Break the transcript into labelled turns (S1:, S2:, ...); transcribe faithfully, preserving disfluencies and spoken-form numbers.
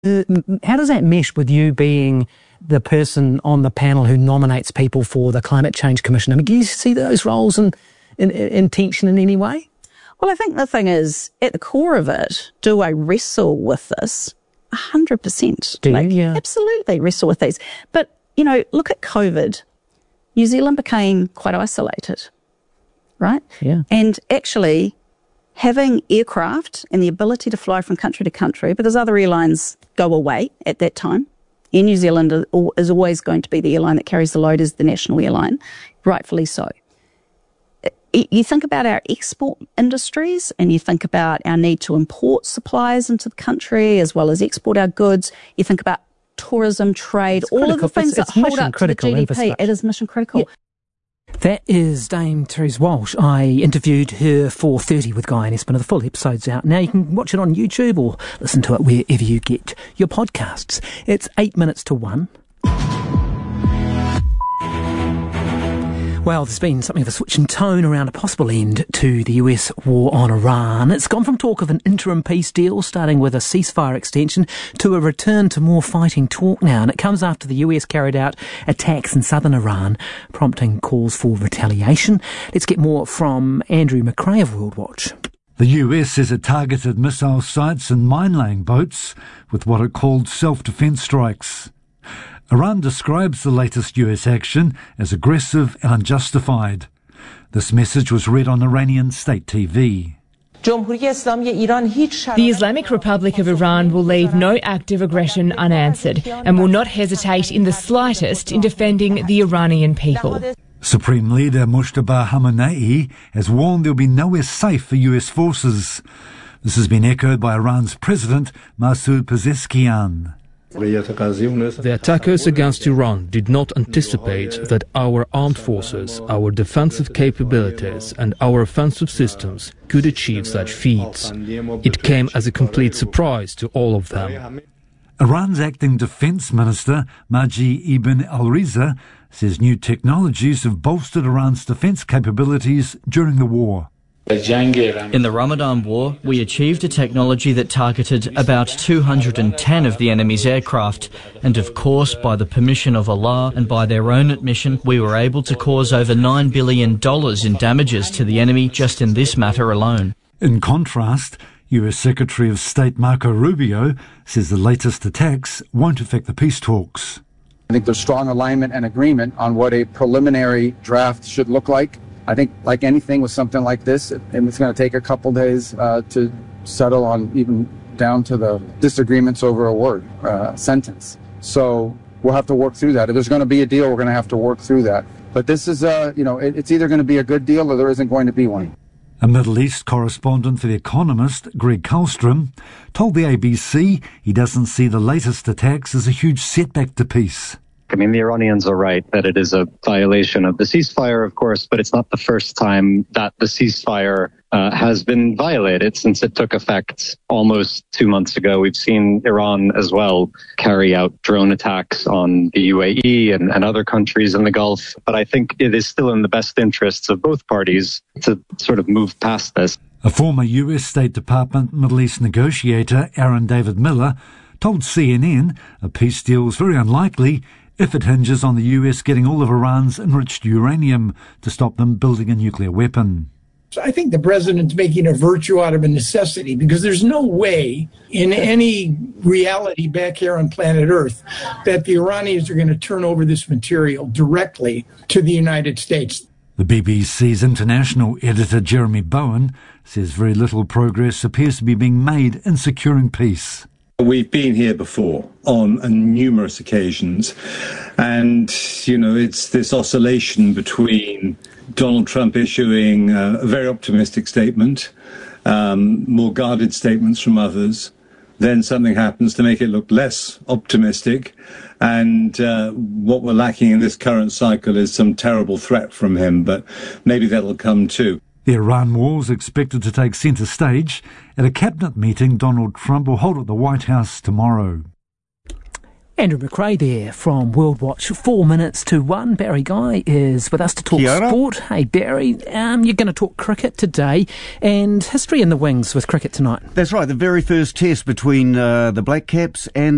S1: Uh, how does that mesh with you being the person on the panel who nominates people for the Climate Change Commission? I mean, do you see those roles in, in, in tension in any way?
S2: Well, I think the thing is, at the core of it, do I wrestle with this? A hundred percent.
S1: Do
S2: like,
S1: you? Yeah.
S2: Absolutely wrestle with these. But, you know, look at COVID. New Zealand became quite isolated, right?
S1: Yeah.
S2: And actually, having aircraft and the ability to fly from country to country, because other airlines go away at that time, Air New Zealand is always going to be the airline that carries the load as the national airline, rightfully so. You think about our export industries and you think about our need to import supplies into the country as well as export our goods. You think about tourism, trade,
S1: it's
S2: all
S1: critical.
S2: of the things
S1: it's, it's
S2: that hold up to the G D P. It is mission critical.
S1: Yeah. That is Dame Therese Walsh. I interviewed her for thirty with Guy and Espiner. The full episode's out now. You can watch it on YouTube or listen to it wherever you get your podcasts. It's eight minutes to one. Well, there's been something of a switch in tone around a possible end to the U S war on Iran. It's gone from talk of an interim peace deal, starting with a ceasefire extension, to a return to more fighting talk now. And it comes after the U S carried out attacks in southern Iran, prompting calls for retaliation. Let's get more from Andrew McRae of World Watch.
S3: The U S says it targeted missile sites and mine-laying boats with what it called self-defense strikes. Iran describes the latest U S action as aggressive and unjustified. This message was read on Iranian state T V.
S4: The Islamic Republic of Iran will leave no act of aggression unanswered and will not hesitate in the slightest in defending the Iranian people.
S3: Supreme Leader Mojtaba Khamenei has warned there will be nowhere safe for U S forces. This has been echoed by Iran's President Masoud Pezeshkian.
S5: The attackers against Iran did not anticipate that our armed forces, our defensive capabilities and our offensive systems could achieve such feats. It came as a complete surprise to all of them.
S3: Iran's acting defense minister, Maji Ibn al-Riza, says new technologies have bolstered Iran's defense capabilities during the war.
S6: In the Ramadan War, we achieved a technology that targeted about two hundred ten of the enemy's aircraft, and of course, by the permission of Allah and by their own admission, we were able to cause over nine billion dollars in damages to the enemy just in this matter alone.
S3: In contrast, U S Secretary of State Marco Rubio says the latest attacks won't affect the peace talks.
S7: I think there's strong alignment and agreement on what a preliminary draft should look like. I think, like anything with something like this, it, it's going to take a couple days uh, to settle on, even down to the disagreements over a word, uh, sentence. So we'll have to work through that. If there's going to be a deal, we're going to have to work through that. But this is, uh, you know, it, it's either going to be a good deal or there isn't going to be one.
S3: A Middle East correspondent for The Economist, Greg Kallstrom, told the A B C he doesn't see the latest attacks as a huge setback to peace.
S8: I mean, the Iranians are right that it is a violation of the ceasefire, of course, but it's not the first time that the ceasefire uh, has been violated since it took effect almost two months ago. We've seen Iran as well carry out drone attacks on the U A E and, and other countries in the Gulf. But I think it is still in the best interests of both parties to sort of move past this.
S3: A former U S State Department Middle East negotiator, Aaron David Miller, told C N N a peace deal is very unlikely if it hinges on the U S getting all of Iran's enriched uranium to stop them building a nuclear weapon.
S9: So I think the president's making a virtue out of a necessity, because there's no way in any reality back here on planet Earth that the Iranians are going to turn over this material directly to the United States.
S3: The B B C's international editor Jeremy Bowen says very little progress appears to be being made in securing peace.
S10: We've been here before on uh, numerous occasions, and, you know, it's this oscillation between Donald Trump issuing uh, a very optimistic statement, um, more guarded statements from others, then something happens to make it look less optimistic, and uh, what we're lacking in this current cycle is some terrible threat from him, but maybe that'll come too.
S3: The Iran war is expected to take centre stage at a cabinet meeting Donald Trump will hold at the White House tomorrow.
S1: Andrew McRae there from World Watch. Four minutes to one. Barry Guy is with us to talk
S11: Kia ora.
S1: Sport. Hey, Barry, um, you're going to talk cricket today, and history in the wings with cricket tonight.
S11: That's right, the very first test between uh, the Black Caps and